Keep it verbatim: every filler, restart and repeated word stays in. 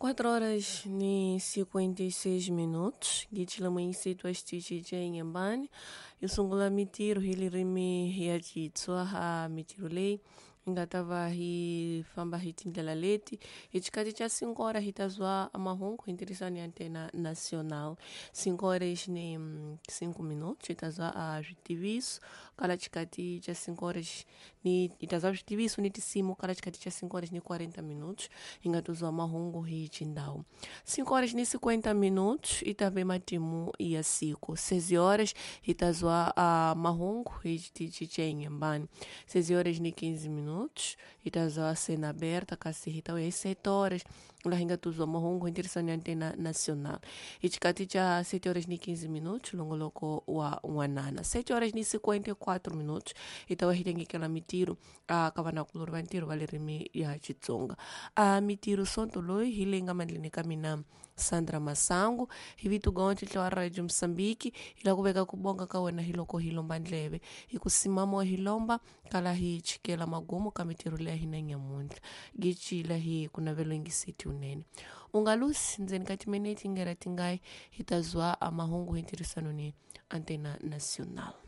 quatro horas ni cinquenta e seis minutos. Gitila mwenye tu astichi je nyambani. Yusungula mitiru hili rimi ya jitswa ha mitiru lei. Ingatava hi famba hitindela leti. Ichikati cha cinco horas hitazwa amahungu interesani antena nacional. cinco horas ni cinco minutos hitazwa a jutiviso. Kala chikati cha cinco horas ni itazwa jutiviso nitisimu. Kala chikati cha cinco horas ni quarenta minutos. Ingatuzwa mahungu hi chindao. cinco horas ni cinquenta minutos itave matimu ya siku. seis horas itazwa a mahungu hi chichichenye mbani. seis horas ni quinze minutos itazwa a cena aberta kasi hitawe sete horas la hinga tuzwa mahungu interesani antena nacional. Ichikati cha sete horas ni quinze minutos longoloko wa wanana. sete horas ni cinquenta e quatro minutos itawa hitengi kela mitiru a kavana kuluru vantiru valerimi ya chitsonga. A mitiru sontoloi hilenga mandlini kamina Sandra Masango hivi tugonti twa Radio Msambiki ila kuveka kubonga kawena hiloko hilomba ndleve ikusimamo hilomba kala hi chikela magumu kamitiru lea hina nyamundla gichila hi kuna velo ingisiti unene ungalusi nzeni katimeneti ngera tingai hitazwa amahungu hintirisano ni antena nacional.